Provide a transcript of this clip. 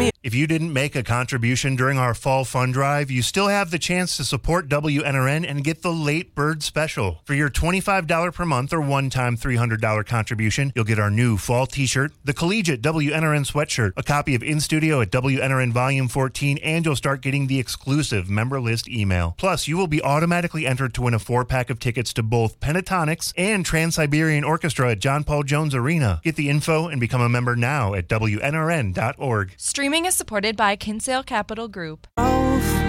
If you didn't make a contribution during our fall fund drive, you still have the chance to support WNRN and get the late bird special. For your $25 per month or one-time $300 contribution, you'll get our new fall t-shirt, the collegiate WNRN sweatshirt, a copy of In Studio at WNRN Volume 14, and you'll start getting the exclusive member list email. Plus, you will be automatically entered to win a 4-pack of tickets to both Pentatonics and Trans-Siberian Orchestra at John Paul Jones Arena. Get the info and become a member now at WNRN.org. Streaming is supported by Kinsale Capital Group.